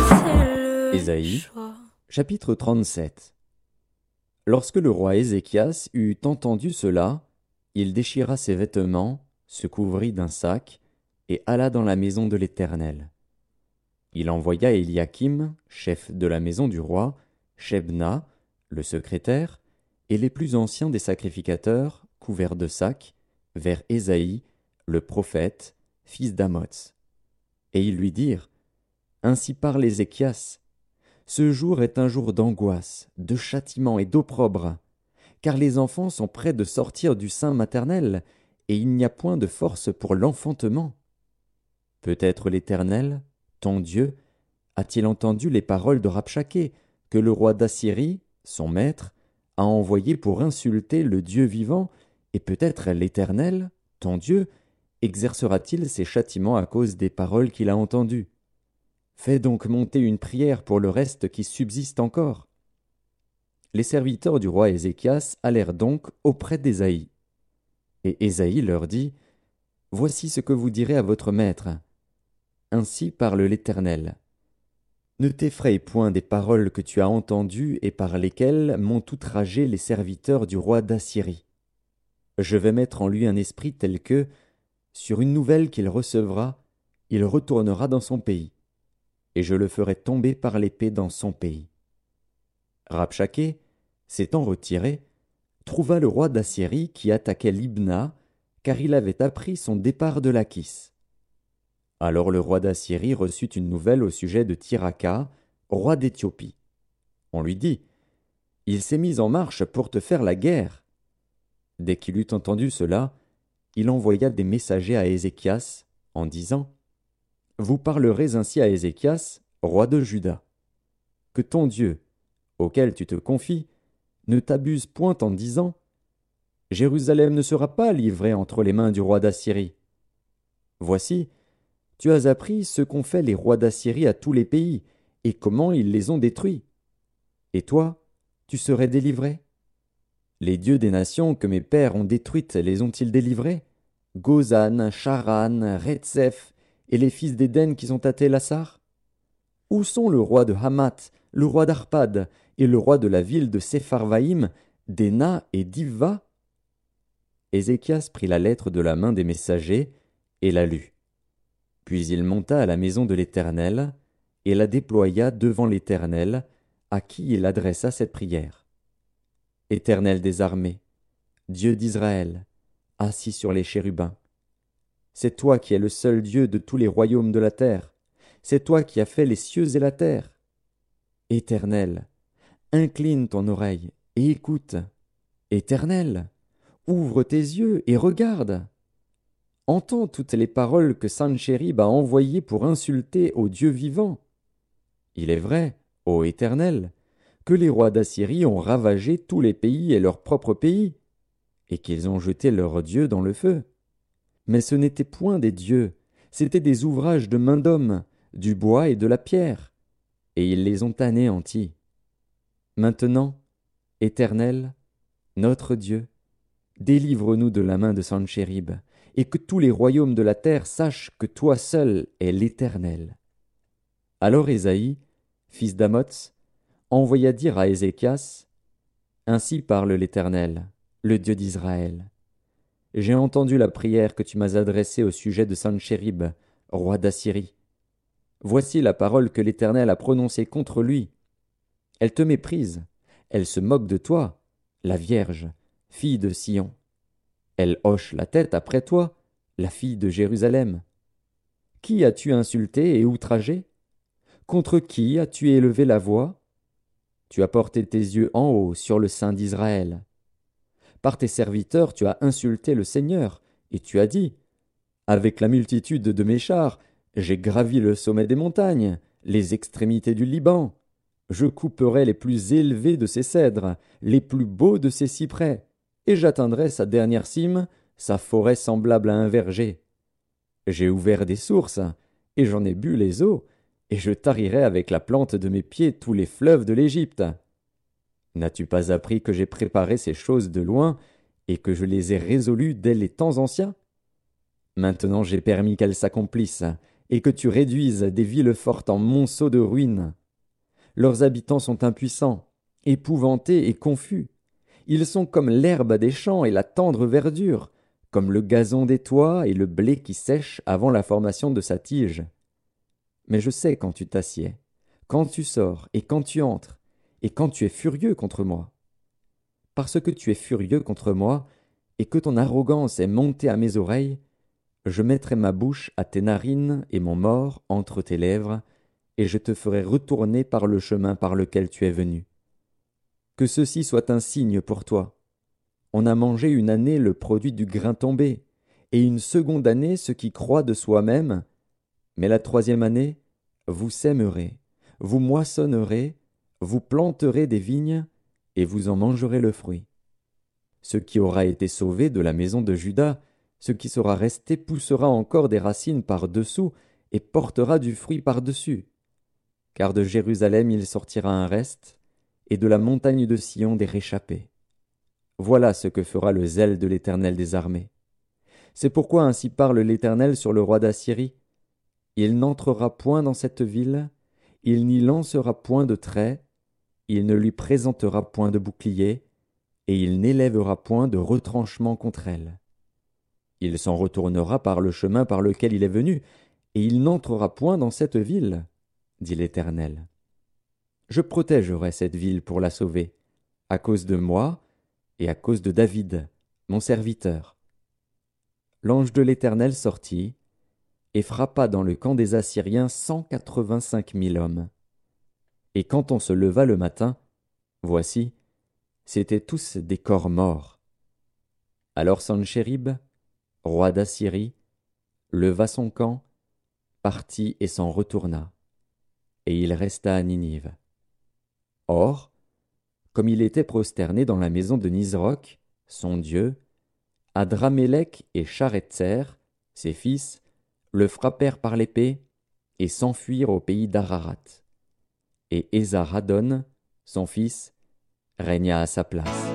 Ésaïe, chapitre 37. Lorsque le roi Ézéchias eut entendu cela, il déchira ses vêtements, se couvrit d'un sac, et alla dans la maison de l'Éternel. Il envoya Éliakim, chef de la maison du roi, Shebna, le secrétaire, et les plus anciens des sacrificateurs, couverts de sacs, vers Ésaïe, le prophète, fils d'Amoz. Et ils lui dirent: Ainsi parle Ézéchias. Ce jour est un jour d'angoisse, de châtiment et d'opprobre, car les enfants sont près de sortir du sein maternel, et il n'y a point de force pour l'enfantement. Peut-être l'Éternel, ton Dieu, a-t-il entendu les paroles de Rabshakeh, que le roi d'Assyrie, son maître, a envoyé pour insulter le Dieu vivant, et peut-être l'Éternel, ton Dieu, exercera-t-il ses châtiments à cause des paroles qu'il a entendues. Fais donc monter une prière pour le reste qui subsiste encore. Les serviteurs du roi Ézéchias allèrent donc auprès d'Ésaïe. Et Ésaïe leur dit: Voici ce que vous direz à votre maître. Ainsi parle l'Éternel. Ne t'effraie point des paroles que tu as entendues et par lesquelles m'ont outragé les serviteurs du roi d'Assyrie. Je vais mettre en lui un esprit tel que, sur une nouvelle qu'il recevra, il retournera dans son pays, et je le ferai tomber par l'épée dans son pays. Rabshakeh, s'étant retiré, trouva le roi d'Assyrie qui attaquait Libna, car il avait appris son départ de Lachis. Alors le roi d'Assyrie reçut une nouvelle au sujet de Tirhaka, roi d'Éthiopie. On lui dit: Il s'est mis en marche pour te faire la guerre. Dès qu'il eut entendu cela, il envoya des messagers à Ézéchias, en disant: Vous parlerez ainsi à Ézéchias, roi de Juda. Que ton Dieu, auquel tu te confies, ne t'abuse point en disant: Jérusalem ne sera pas livrée entre les mains du roi d'Assyrie. Voici, tu as appris ce qu'ont fait les rois d'Assyrie à tous les pays, et comment ils les ont détruits. Et toi, tu serais délivré? Les dieux des nations que mes pères ont détruites les ont-ils délivrés? Gozan, Charan, Retsef, et les fils d'Éden qui sont à Télassar? Où sont le roi de Hamath, le roi d'Arpad, et le roi de la ville de Sepharvaïm, d'Ena et d'Ivva? Ézéchias prit la lettre de la main des messagers et la lut. Puis il monta à la maison de l'Éternel et la déploya devant l'Éternel, à qui il adressa cette prière. Éternel des armées, Dieu d'Israël, assis sur les chérubins, c'est toi qui es le seul Dieu de tous les royaumes de la terre, c'est toi qui as fait les cieux et la terre. Éternel, incline ton oreille et écoute. Éternel, ouvre tes yeux et regarde. Entends toutes les paroles que Sanchérib a envoyées pour insulter au Dieu vivant. Il est vrai, ô Éternel, que les rois d'Assyrie ont ravagé tous les pays et leur propre pays, et qu'ils ont jeté leurs dieux dans le feu. Mais ce n'étaient point des dieux, c'étaient des ouvrages de main d'homme, du bois et de la pierre, et ils les ont anéantis. Maintenant, Éternel, notre Dieu, délivre-nous de la main de Sanchérib, et que tous les royaumes de la terre sachent que toi seul es l'Éternel. Alors Ésaïe, fils d'Amoz, envoya dire à Ézéchias: Ainsi parle l'Éternel, le Dieu d'Israël. J'ai entendu la prière que tu m'as adressée au sujet de Sanchérib, roi d'Assyrie. Voici la parole que l'Éternel a prononcée contre lui. Elle te méprise, elle se moque de toi, la Vierge, fille de Sion. Elle hoche la tête après toi, la fille de Jérusalem. Qui as-tu insulté et outragé? Contre qui as-tu élevé la voix? Tu as porté tes yeux en haut sur le sein d'Israël. Par tes serviteurs tu as insulté le Seigneur, et tu as dit: Avec la multitude de mes chars, j'ai gravi le sommet des montagnes, les extrémités du Liban. Je couperai les plus élevés de ses cèdres, les plus beaux de ses cyprès, et j'atteindrai sa dernière cime, sa forêt semblable à un verger. J'ai ouvert des sources, et j'en ai bu les eaux, et je tarirai avec la plante de mes pieds tous les fleuves de l'Égypte. N'as-tu pas appris que j'ai préparé ces choses de loin, et que je les ai résolues dès les temps anciens? Maintenant j'ai permis qu'elles s'accomplissent, et que tu réduises des villes fortes en monceaux de ruines. Leurs habitants sont impuissants, épouvantés et confus. Ils sont comme l'herbe des champs et la tendre verdure, comme le gazon des toits et le blé qui sèche avant la formation de sa tige. Mais je sais quand tu t'assieds, quand tu sors et quand tu entres, et quand tu es furieux contre moi. Parce que tu es furieux contre moi, et que ton arrogance est montée à mes oreilles, je mettrai ma bouche à tes narines et mon mors entre tes lèvres, et je te ferai retourner par le chemin par lequel tu es venu. Que ceci soit un signe pour toi. On a mangé une année le produit du grain tombé, et une seconde année ce qui croît de soi-même, mais la troisième année, vous sèmerez, vous moissonnerez, vous planterez des vignes, et vous en mangerez le fruit. Ce qui aura été sauvé de la maison de Juda, ce qui sera resté poussera encore des racines par-dessous, et portera du fruit par-dessus. Car de Jérusalem il sortira un reste, et de la montagne de Sion des réchappés. Voilà ce que fera le zèle de l'Éternel des armées. C'est pourquoi ainsi parle l'Éternel sur le roi d'Assyrie. Il n'entrera point dans cette ville, il n'y lancera point de trait, il ne lui présentera point de bouclier, et il n'élèvera point de retranchement contre elle. Il s'en retournera par le chemin par lequel il est venu, et il n'entrera point dans cette ville, dit l'Éternel. Je protégerai cette ville pour la sauver, à cause de moi et à cause de David, mon serviteur. L'ange de l'Éternel sortit et frappa dans le camp des Assyriens 185 000 hommes. Et quand on se leva le matin, voici, c'étaient tous des corps morts. Alors Sanchérib, roi d'Assyrie, leva son camp, partit et s'en retourna, et il resta à Ninive. Or, comme il était prosterné dans la maison de Nisroch, son dieu, Adramélec et Charetzer, ses fils, le frappèrent par l'épée et s'enfuirent au pays d'Ararat. Et Esarhaddon, son fils, régna à sa place.